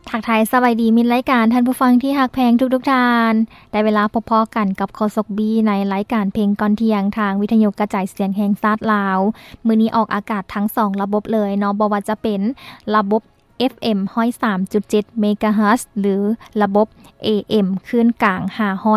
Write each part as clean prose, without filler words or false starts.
ทักทายสวัสดีมิตรรายการท่านผู้ฟังที่ฮักแพงทุกท่านได้เวลาพบๆกันกับคสกบีในรายการเพลงก่อนเที่ยงทางวิทยุกระจายเสียงแห่งชาติลาวมื้อนี้ออกอากาศทั้ง2ระบบเลยเนาะบ่ว่าจะเป็นระบบ FM 103.7 เมกะเฮิรตซ์หรือระบบ AM คลื่นกลาง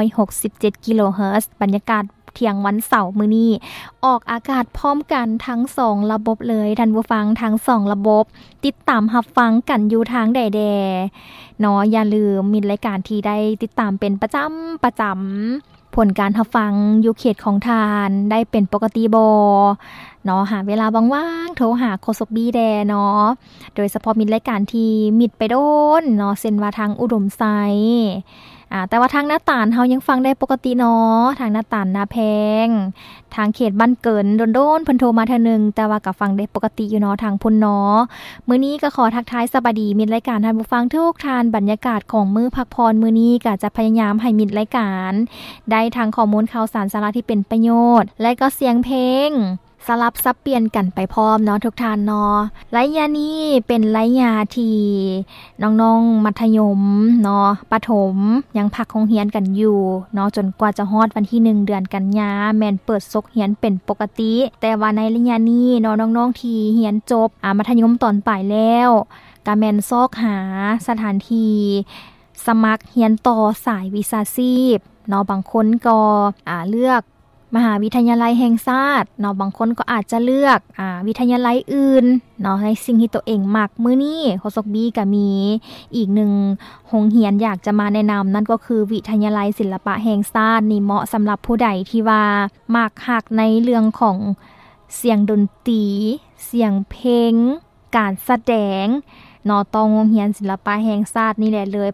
567กิโลเฮิรตซ์บรรยากาศเที่ยงวันเสาร์มื้อนี้ออกอากาศพร้อมกันทั้ง2ระบบเลยท่านผู้ฟังทั้ง2ระบบติดตามรับฟังกันอยู่ทางใดแดเนาะอย่าลืมมีรายการที่ได้ติดตามเป็นประจำผลการรับฟังอยู่เขตของทานได้เป็นปกติบ่เนาะหาเวลาว่างๆโทรหาโคสกบีแดเนาะโดยเฉพาะมีรายการที่มิดไปโดนเนาะเส้นว่าทางอุดมไซแต่ว่าทางหน้าตาลเฮายังฟังได้ปกติเนาะทางหน้าตาลนาแพงทางเขตบ้านเกินโดนๆเพิ่นโทรมาเทื่อนึงแต่ว่าก็ฟังได้ปกติอยู่เนาะทางพุ่นเนาะมื้อนี้ก็ขอทักทายสวัสดีมิตรรายการท่านผู้ฟังทุกท่านบรรยากาศของมื้อพักพรมื้อนี้ก็จะพยายามให้มิตรรายการได้ทางข้อมูลข่าวสารสาระที่เป็นประโยชน์และก็เสียงเพลงสลับซับเปลี่ยนกันไปพร้อมเนาะทุกท่านเนาะระยะนี้เป็นระยะที่น้องๆมัธยมเนาะประถมยังพักโรงเรียนกันอยู่เนาะจนกว่าจะฮอดวันที่1เดือนกันยาแม่นเปิดซกเรียนเป็นปกติแต่ว่าในระยะนี้เนาะน้องๆที่เรียนจบมัธยมตอนปลายแล้วก็แม่นซอกหาสถานที่สมัครเรียนต่อสายวิชาชีพเนาะบางคนก็เลือกมหาวิทยาลัยแห่งชาติเนาะบางคนก็อาจจะเลือกวิทยาลัยอื่นเนาะในสิ่งที่ตัวเองมักมื้อนี้โคสกบีก็มีอีกหนึ่งโรงเรียนอยากจะมาแนะนำนั่นก็คือวิทยาลัยศิลปะแห่งชาตินี่เหมาะสำหรับผู้ใดที่ว่ามักฮักในเรื่องของเสียงดนตรีเสียงเพลงการแสดงเนาะต้องโรงเรียนศิลปะแห่งชาตินี่แหละเลย